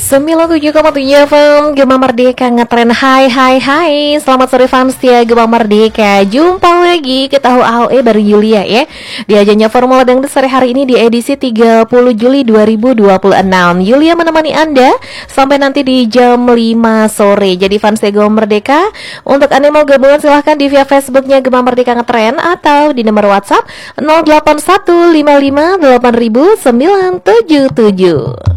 97,7 FM Gema Merdeka ngetren. Hai hai hai, selamat sore fans setia Gema Merdeka. Jumpa lagi kita AOE baru Yulia ya. Di ajannya Formula Dangdut sore hari ini di edisi 30 Juli 2026. Yulia menemani Anda sampai nanti di jam 5 sore. Jadi fans setia Gema Merdeka, untuk Anda mau gabungan silahkan di via Facebooknya Gema Merdeka ngetren atau di nomor WhatsApp 0815580977.